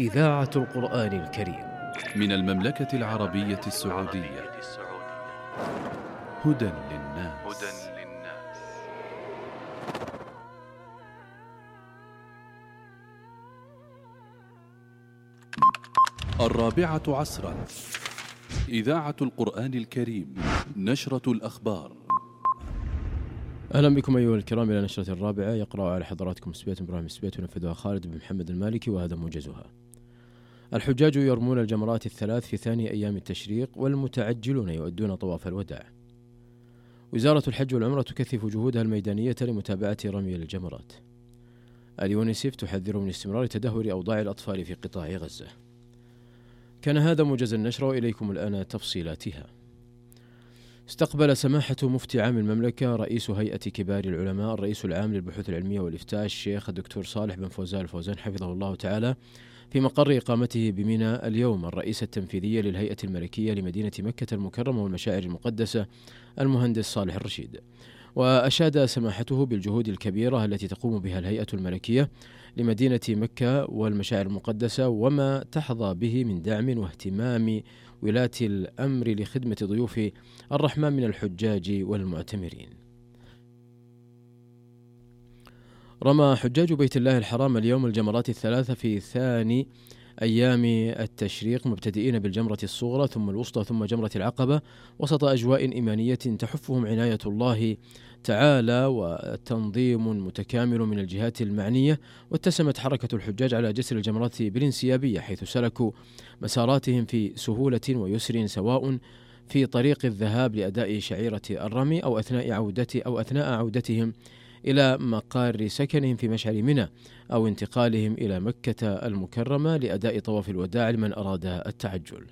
إذاعة القرآن الكريم من المملكة العربية السعودية. هدى للناس. الرابعة عصرا، إذاعة القرآن الكريم، نشرة الأخبار. أهلا بكم أيها الكرام إلى نشرة الرابعة. يقرأ على حضراتكم سبيت إبراهيم سبيت ونفذها خالد بن محمد المالكي، وهذا موجزها. الحجاج يرمون الجمرات الثلاث في ثاني أيام التشريق، والمتعجلون يؤدون طواف الوداع. وزارة الحج والعمرة تكثف جهودها الميدانية لمتابعة رمي الجمرات. اليونيسف تحذر من استمرار تدهور أوضاع الأطفال في قطاع غزة. كان هذا موجز النشرة، وإليكم الآن تفصيلاتها. استقبل سماحة مفتي عام المملكة رئيس هيئة كبار العلماء الرئيس العام للبحوث العلمية والإفتاء الشيخ الدكتور صالح بن فوزان الفوزان حفظه الله تعالى في مقر إقامته بمنى اليوم الرئيس التنفيذي للهيئة الملكية لمدينة مكة المكرمة والمشاعر المقدسة المهندس صالح الرشيد. وأشاد سماحته بالجهود الكبيرة التي تقوم بها الهيئة الملكية لمدينة مكة والمشاعر المقدسة، وما تحظى به من دعم واهتمام ولاة الأمر لخدمة ضيوف الرحمن من الحجاج والمعتمرين. رمى حجاج بيت الله الحرام اليوم الجمرات الثلاثة في ثاني أيام التشريق، مبتدئين بالجمرة الصغرى ثم الوسطى ثم جمرة العقبة، وسط أجواء إيمانية تحفهم عناية الله تعالى وتنظيم متكامل من الجهات المعنية. واتسمت حركة الحجاج على جسر الجمرات بالانسيابية، حيث سلكوا مساراتهم في سهولة ويسر، سواء في طريق الذهاب لأداء شعيرة الرمي أو أثناء عودتهم إلى مقار سكنهم في مشعر منى، أو انتقالهم إلى مكة المكرمة لأداء طواف الوداع لمن أراد التعجل.